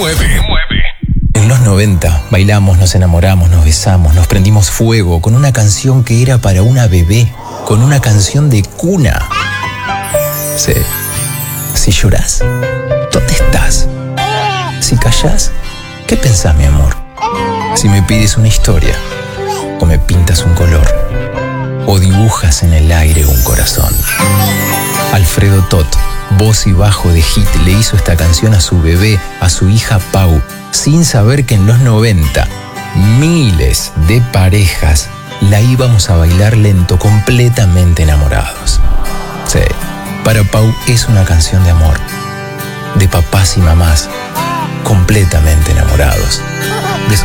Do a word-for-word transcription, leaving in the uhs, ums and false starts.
En los noventa bailamos, nos enamoramos, nos besamos, nos prendimos fuego con una canción que era para una bebé, con una canción de cuna. Sí. Si llorás, ¿dónde estás? Si callás, ¿qué pensás, mi amor? Si me pides una historia, o me pintas un color, o dibujas en el aire un corazón. Alfredo Tot, voz y bajo de Hit, le hizo esta canción a su bebé, a su hija Pau, sin saber que en los noventa miles de parejas la íbamos a bailar lento, completamente enamorados. Sí, para Pau es una canción de amor, de papás y mamás completamente enamorados.